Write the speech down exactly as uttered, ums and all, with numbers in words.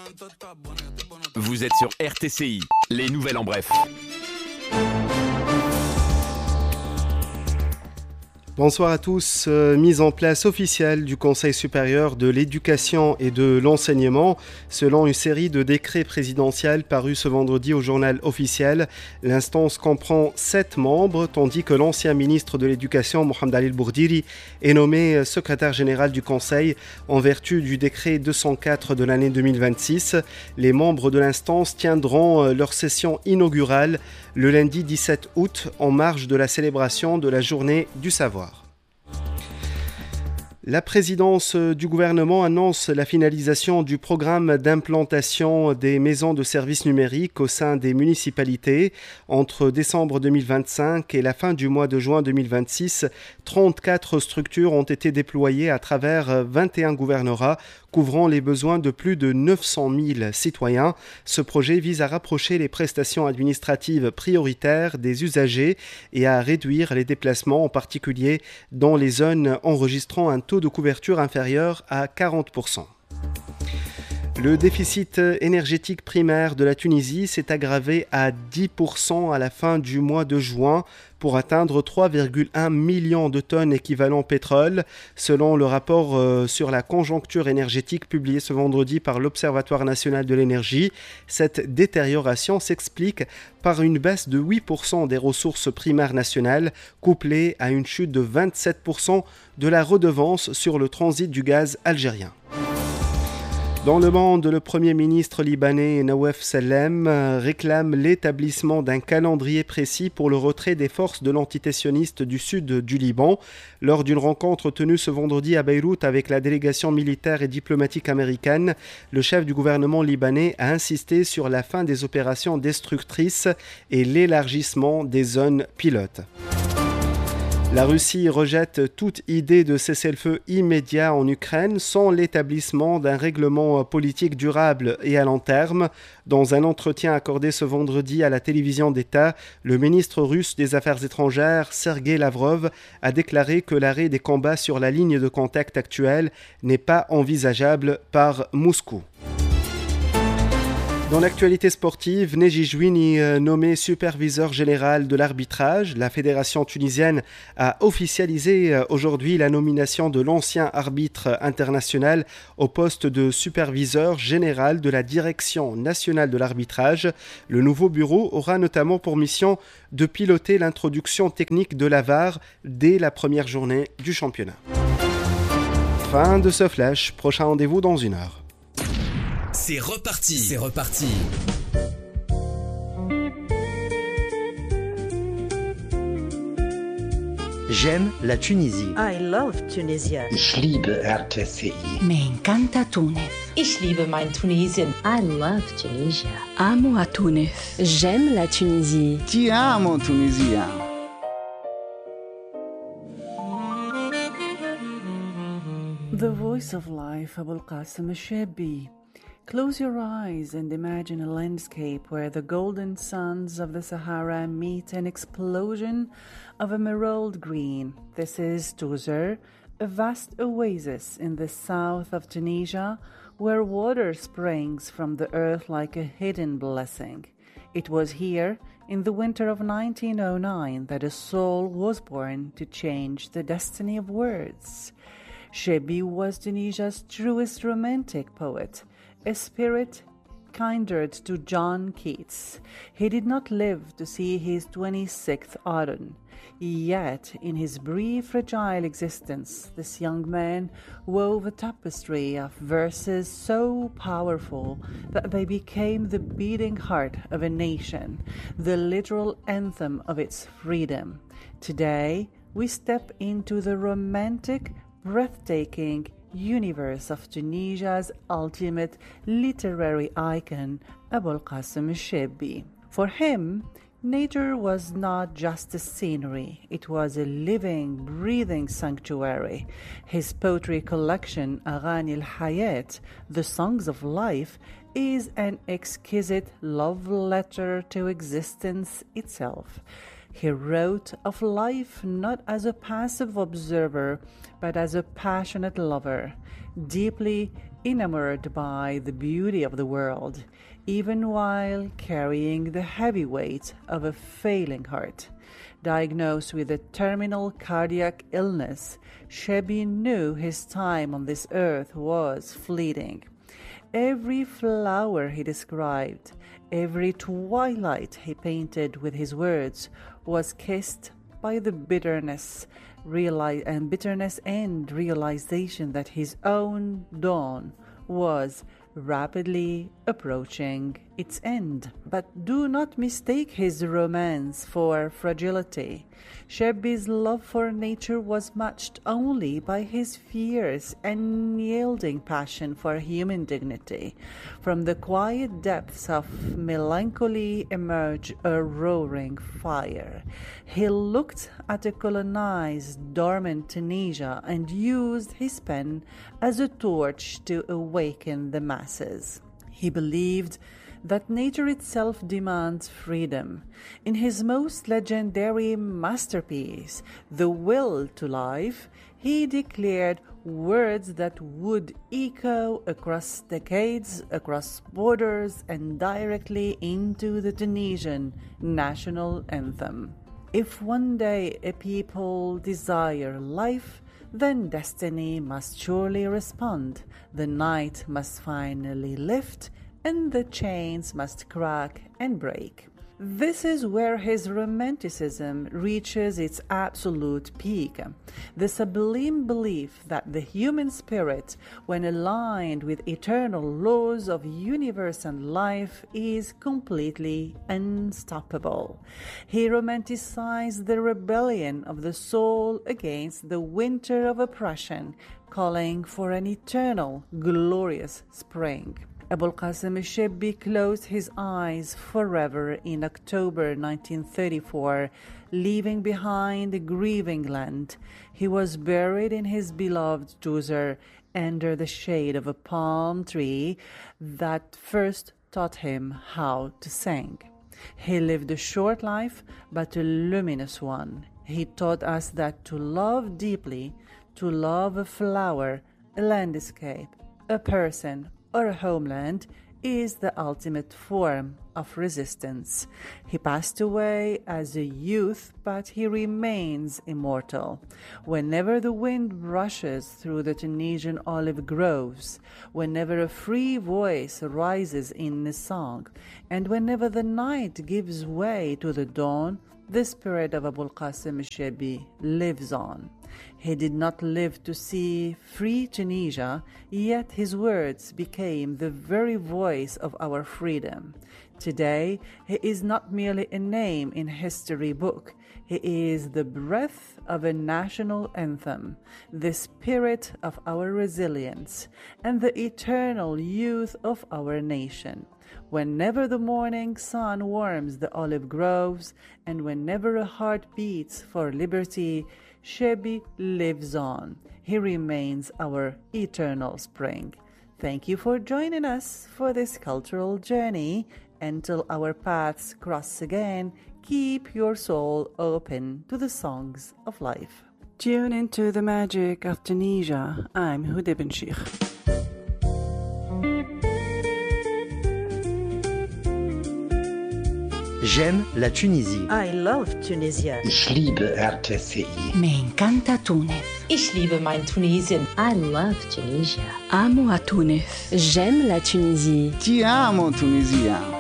Vous êtes sur R T C I, les nouvelles en bref. Bonsoir à tous. Euh, mise en place officielle du Conseil supérieur de l'éducation et de l'enseignement. Selon une série de décrets présidentiels parus ce vendredi au journal officiel, l'instance comprend sept membres, tandis que l'ancien ministre de l'Éducation, Mohamed Ali Bourdiri, est nommé secrétaire général du Conseil en vertu du décret deux cent quatre de l'année deux mille vingt-six. Les membres de l'instance tiendront leur session inaugurale le lundi dix-sept août en marge de la célébration de la journée du savoir. La présidence du gouvernement annonce la finalisation du programme d'implantation des maisons de services numériques au sein des municipalités. Entre décembre deux mille vingt-cinq et la fin du mois de juin deux mille vingt-six, trente-quatre structures ont été déployées à travers vingt et un gouvernorats, couvrant les besoins de plus de neuf cent mille citoyens. Ce projet vise à rapprocher les prestations administratives prioritaires des usagers et à réduire les déplacements, en particulier dans les zones enregistrant un taux de couverture inférieur à quarante pour cent. Le déficit énergétique primaire de la Tunisie s'est aggravé à dix pour cent à la fin du mois de juin pour atteindre trois virgule un millions de tonnes équivalent pétrole. Selon le rapport euh, sur la conjoncture énergétique publié ce vendredi par l'Observatoire national de l'énergie, cette détérioration s'explique par une baisse de huit pour cent des ressources primaires nationales, couplée à une chute de vingt-sept pour cent de la redevance sur le transit du gaz algérien. Dans le monde, le Premier ministre libanais Nawaf Salem réclame l'établissement d'un calendrier précis pour le retrait des forces de l'entité sioniste du sud du Liban. Lors d'une rencontre tenue ce vendredi à Beyrouth avec la délégation militaire et diplomatique américaine, le chef du gouvernement libanais a insisté sur la fin des opérations destructrices et l'élargissement des zones pilotes. La Russie rejette toute idée de cessez-le-feu immédiat en Ukraine sans l'établissement d'un règlement politique durable et à long terme. Dans un entretien accordé ce vendredi à la télévision d'État, le ministre russe des Affaires étrangères, Sergei Lavrov, a déclaré que l'arrêt des combats sur la ligne de contact actuelle n'est pas envisageable par Moscou. Dans l'actualité sportive, Neji Jouini, nommé superviseur général de l'arbitrage. La fédération tunisienne a officialisé aujourd'hui la nomination de l'ancien arbitre international au poste de superviseur général de la direction nationale de l'arbitrage. Le nouveau bureau aura notamment pour mission de piloter l'introduction technique de la V A R dès la première journée du championnat. Fin de ce flash, prochain rendez-vous dans une heure. C'est reparti. C'est reparti. J'aime la Tunisie. I love Tunisia. Ich liebe R T C I. Me encanta Túnez. Ich liebe mein Tunesien. I love Tunisia. Amo a Túnez. J'aime la Tunisie. Ti amo Tunisia. The voice of life, Abul Qasim Shebi. Close your eyes and imagine a landscape where the golden suns of the Sahara meet an explosion of emerald green. This is Tozeur, a vast oasis in the south of Tunisia, where water springs from the earth like a hidden blessing. It was here, in the winter of nineteen oh nine, that a soul was born to change the destiny of words. Shebi was Tunisia's truest romantic poet, a spirit kindred to John Keats. He did not live to see his twenty-sixth autumn. Yet, in his brief, fragile existence, this young man wove a tapestry of verses so powerful that they became the beating heart of a nation, the literal anthem of its freedom. Today, we step into the romantic, breathtaking universe of Tunisia's ultimate literary icon, Abul Qasim Shebi. For him, nature was not just a scenery, it was a living, breathing sanctuary. His poetry collection, Aghani al-Hayat, The Songs of Life, is an exquisite love letter to existence itself. He wrote of life not as a passive observer, but as a passionate lover, deeply enamored by the beauty of the world, even while carrying the heavy weight of a failing heart. Diagnosed with a terminal cardiac illness, Shebby knew his time on this earth was fleeting. Every flower he described, every twilight he painted with his words, was kissed by the bitterness, reali- and bitterness and realization that his own dawn was rapidly approaching its end. But do not mistake his romance for fragility. Shebby's love for nature was matched only by his fierce and unyielding passion for human dignity. From the quiet depths of melancholy emerged a roaring fire. He looked at a colonized, dormant Tunisia and used his pen as a torch to awaken the masses. He believed that nature itself demands freedom. In his most legendary masterpiece, The Will to Life, he declared words that would echo across decades, across borders, and directly into the Tunisian national anthem. If one day a people desire life, then destiny must surely respond. The night must finally lift, and the chains must crack and break. This is where his romanticism reaches its absolute peak. The sublime belief that the human spirit, when aligned with eternal laws of universe and life, is completely unstoppable. He romanticized the rebellion of the soul against the winter of oppression, calling for an eternal, glorious spring. Abul Qasim Shebby closed his eyes forever in October nineteen thirty-four, leaving behind a grieving land. He was buried in his beloved Djoser under the shade of a palm tree that first taught him how to sing. He lived a short life, but a luminous one. He taught us that to love deeply, to love a flower, a landscape, a person, or a homeland is the ultimate form of resistance. He passed away as a youth, but he remains immortal. Whenever the wind rushes through the Tunisian olive groves, whenever a free voice rises in a song, and whenever the night gives way to the dawn, the spirit of Abul Qasim Shebby lives on. He did not live to see free Tunisia, yet his words became the very voice of our freedom. Today, he is not merely a name in history book. He is the breath of a national anthem, the spirit of our resilience, and the eternal youth of our nation. Whenever the morning sun warms the olive groves, and whenever a heart beats for liberty, Shebby lives on. He remains our eternal spring. Thank you for joining us for this cultural journey. Until our paths cross again, keep your soul open to the songs of life. Tune into the magic of Tunisia. I'm Huda Ben Sheikh. J'aime la Tunisie. I love Tunisia. Ich liebe R T C I. Me encanta Túnez. Ich liebe mein Tunesien. I love Tunisia. Amo a Túnez. J'aime la Tunisie. Ti amo, Tunisia.